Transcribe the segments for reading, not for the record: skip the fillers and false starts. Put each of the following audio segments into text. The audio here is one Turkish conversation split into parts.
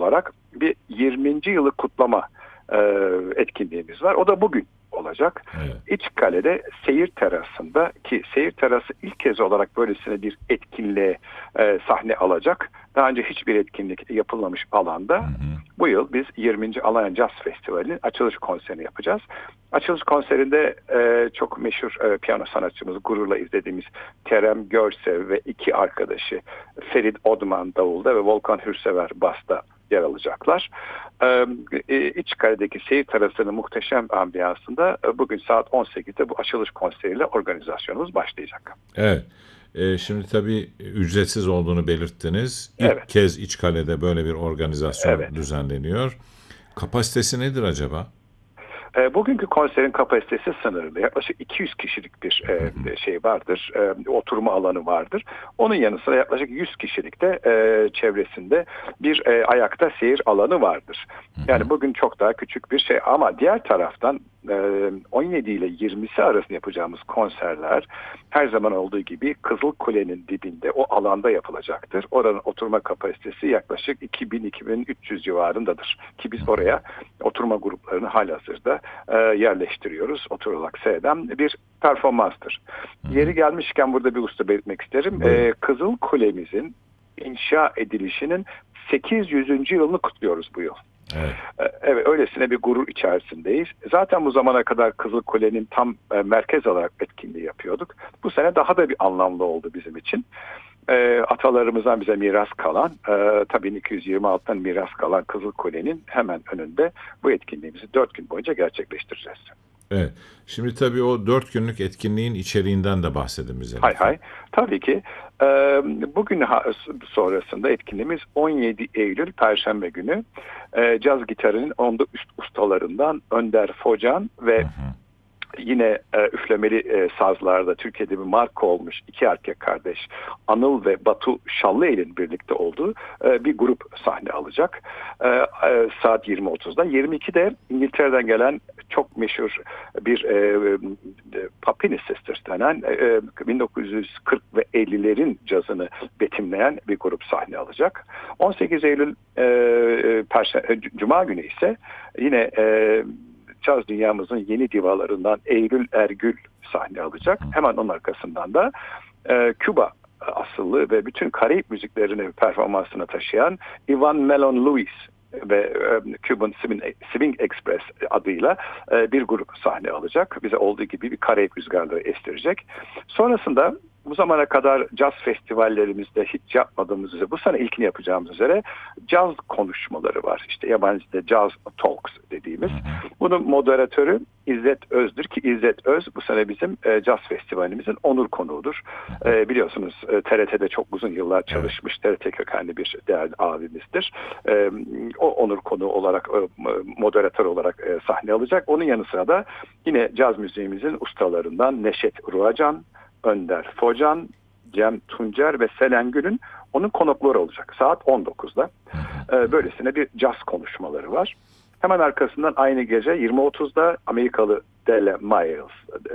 olarak bir 20. yılı kutlama etkinliğimiz var. O da bugün olacak. Evet. İçkale'de seyir terasında, ki seyir terası ilk kez olarak böylesine bir etkinliğe sahne alacak. Daha önce hiçbir etkinlik yapılmamış alanda bu yıl biz 20. Alanya Jazz Festivali'nin açılış konserini yapacağız. Açılış konserinde çok meşhur piyano sanatçımız, gururla izlediğimiz Kerem Görsev ve iki arkadaşı Ferit Odman davulda ve Volkan Hürsever basta yer alacaklar. İçkale'deki seyir terasının muhteşem ambiyansında bugün saat 18'de bu açılış konseriyle organizasyonumuz başlayacak. Evet. Şimdi tabii ücretsiz olduğunu belirttiniz. İlk Evet. kez İçkale'de böyle bir organizasyon Evet. düzenleniyor. Kapasitesi nedir acaba? Bugünkü konserin kapasitesi sınırlı. Yaklaşık 200 kişilik bir şey vardır. Oturma alanı vardır. Onun yanı sıra yaklaşık 100 kişilik de çevresinde bir ayakta seyir alanı vardır. Yani bugün çok daha küçük bir şey, ama diğer taraftan 17 ile 20'si arasında yapacağımız konserler her zaman olduğu gibi Kızılkule'nin dibinde, o alanda yapılacaktır. Oranın oturma kapasitesi yaklaşık 2000-2300 civarındadır. Ki biz oraya oturma gruplarını halihazırda yerleştiriyoruz. Oturarak seyreden bir performanstır. Yeri gelmişken burada bir husus belirtmek isterim. Kızılkule'mizin inşa edilişinin 800. yılını kutluyoruz bu yıl. Evet. Evet, öylesine bir gurur içerisindeyiz. Zaten bu zamana kadar Kızılkule'nin tam merkez olarak etkinliği yapıyorduk. Bu sene daha da bir anlamlı oldu bizim için. Atalarımızdan bize miras kalan, tabii 226'dan miras kalan Kızılkule'nin hemen önünde bu etkinliğimizi 4 gün boyunca gerçekleştireceğiz. Evet. Şimdi tabii o 4 günlük etkinliğin içeriğinden de bahsedin bize. Hay. Tabii ki. Bugün sonrasında etkinliğimiz 17 Eylül Perşembe günü. Caz gitarının onda üst ustalarından Önder Focan ve yine üflemeli sazlarda Türkiye'de bir marka olmuş iki erkek kardeş Anıl ve Batu Şallıel'in birlikte olduğu bir grup sahne alacak. Saat 20.30'da. 22'de İngiltere'den gelen çok meşhur bir Papini Sisters denen 1940 ve 50'lerin cazını betimleyen bir grup sahne alacak. 18 Eylül Cuma günü ise yine caz dünyamızın yeni divalarından Eylül Ergül sahne alacak. Hemen onun arkasından da Küba asıllı ve bütün Karayip müziklerini performansına taşıyan Ivan Melon Lewis ve Cuban Swing Express adıyla bir grup sahne alacak. Bize olduğu gibi bir Karayip rüzgarları estirecek. Sonrasında bu zamana kadar caz festivallerimizde hiç yapmadığımız üzere, bu sene ilkini yapacağımız üzere caz konuşmaları var. İşte yabancıda Jazz Talks dediğimiz. Bunun moderatörü İzzet Öz'dür ki İzzet Öz bu sene bizim caz festivalimizin onur konuğudur. Biliyorsunuz TRT'de çok uzun yıllar çalışmış, TRT kökenli bir değerli abimizdir. O onur konuğu olarak, moderatör olarak sahne alacak. Onun yanı sıra da yine caz müziğimizin ustalarından Neşet Ruacan, Önder Focan, Cem Tuncer ve Selen Gül'ün onun konukları olacak saat 19'da. Böylesine bir caz konuşmaları var. Hemen arkasından aynı gece 20.30'da Amerikalı Delle Miles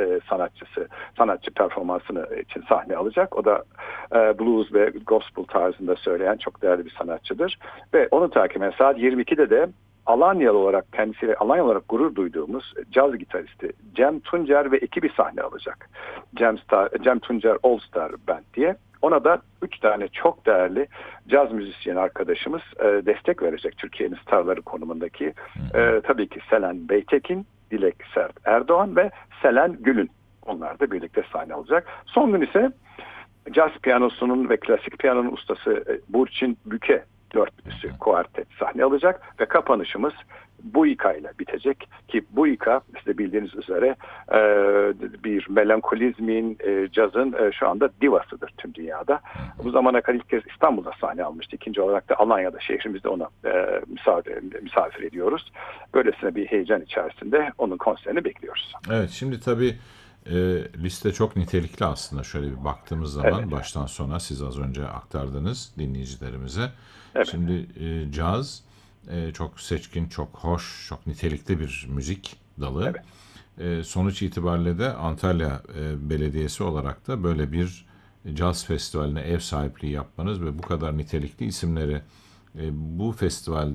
sanatçı performansını için sahne alacak. O da blues ve gospel tarzında söyleyen çok değerli bir sanatçıdır. Ve onu takiben saat 22'de de Alanyalı olarak, kendisiyle Alanyalı olarak gurur duyduğumuz caz gitaristi Cem Tuncer ve ekibi sahne alacak. Cem Tuncer All Star Band diye. Ona da 3 tane çok değerli caz müzisyen arkadaşımız destek verecek, Türkiye'nin starları konumundaki. Tabii ki Selen Beytekin, Dilek Sert Erdoğan ve Selen Gül'ün. Onlar da birlikte sahne alacak. Son gün ise caz piyanosunun ve klasik piyanonun ustası Burçin Büke dörtlüsü kuartet sahne alacak ve kapanışımız Buika ile bitecek ki Buika size bildiğiniz üzere bir melankolizmin, cazın şu anda divasıdır tüm dünyada. Bu zamana kadar ilk kez İstanbul'da sahne almıştı. İkinci olarak da Alanya'da, şehrimizde ona misafir ediyoruz. Böylesine bir heyecan içerisinde onun konserini bekliyoruz. Evet, şimdi tabii liste çok nitelikli aslında. Şöyle bir baktığımız zaman baştan sona siz az önce aktardınız dinleyicilerimize. Evet. Şimdi caz çok seçkin, çok hoş, çok nitelikli bir müzik dalı. Evet. Sonuç itibariyle de Antalya Belediyesi olarak da böyle bir caz festivaline ev sahipliği yapmanız ve bu kadar nitelikli isimleri bu festivalde